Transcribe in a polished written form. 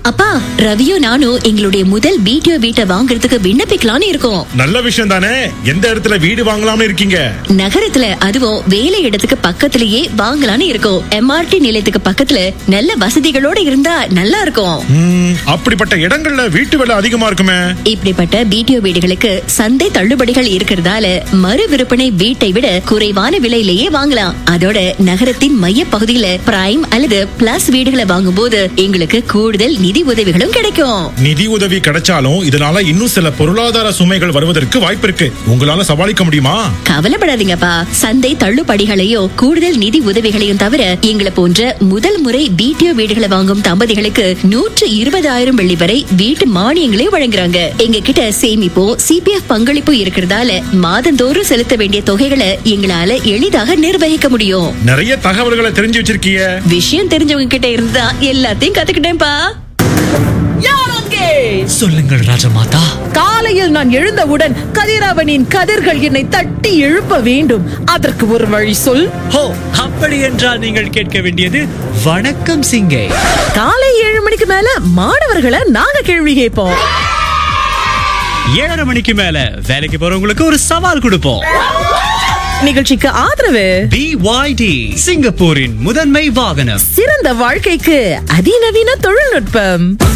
அப்பா, ரவியும் நானும் எங்களுடைய முதல் பிடிஓ வீட்டை வாங்குறதுக்கு விண்ணப்பிக்கலாம்னு இருக்கோம். நல்ல விஷயம் தானே. எந்த இடத்துல வீடு வாங்கலாம்னு இருக்கீங்க? நகரத்துல, அதுவும் வேலை இடத்துக்கு பக்கத்திலேயே வாங்கலாம்னு இருக்கோம். எம்ஆர்டி நிலையத்துக்கு பக்கத்துல நல்ல வசதிகளோட இருந்தா நல்லா இருக்கும். அப்படிப்பட்ட இடங்கள்ல வீட்டு விலை அதிகமா இருக்குமே. இப்படிப்பட்ட பிடிஓ வீடுகளுக்கு சந்தை தள்ளுபடிகள் இருக்கிறதால மறு விற்பனை வீட்டை விட குறைவான விலையிலேயே வாங்கலாம். அதோட நகரத்தின் மைய பகுதியில பிரைம் அல்லது பிளஸ் வீடுகளை வாங்கும் போது எங்களுக்கு கூடுதல் நிதி உதவிகளும் கிடைக்கும். நிதி உதவி கிடைச்சாலும் இதனால இன்னும் சில பொருளாதார சுமைகள் வருவதற்கு வாய்ப்பு இருக்கு. உங்களால சமாளிக்க முடியுமா? கவலைப்படாதீங்கப்பா. சந்தை தள்ளுபடிகளையோ கூடுதல் நிதி உதவிகளையும் தவிர எங்களை போன்ற முதல் முறை பிடிஓ வீடுகளை வாங்கும் தம்பதிகளுக்கு 120,000 வெள்ளி வரை வீட்டு மானியங்களை வழங்குறாங்க. எங்க கிட்ட சேமிப்போ சிபிஎஃப் பங்களிப்பு இருக்கிறதால மாதந்தோறும் செலுத்த வேண்டிய தொகைகளை எங்களால எளிதாக நிர்வகிக்க முடியும். நிறைய தகவல்களை தெரிஞ்சு வச்சிருக்கீங்க. விஷயம் தெரிஞ்சவங்க கிட்ட இருந்தா எல்லாத்தையும் கத்துக்கிட்டேன்பா. சொல்லுங்கள் ராஜமாதா. காலையில் நான் எழுந்தவுடன் கதிரவனின் கதிர்கள் என்னை தட்டி எழுப்ப வேண்டும். அதற்கு ஒரு வழி சொல். ஹோ, அப்படி என்றால் நீங்கள் கேட்க வேண்டியது வணக்கம் சிங்கே. காலை 7 மணிக்கு மேல மாணவர்களை நாங்க கேள்வி கேட்போம். 7:30 மணிக்கு மேல வேலைக்கு போறவங்களுக்கு ஒரு சவால் கொடுப்போம். நிகழ்ச்சிக்கு ஆதரவு BYD, சிங்கப்பூரின் முதன்மை வாகனம். சிறந்த வாழ்க்கைக்கு அதிநவீன தொழில்நுட்பம்.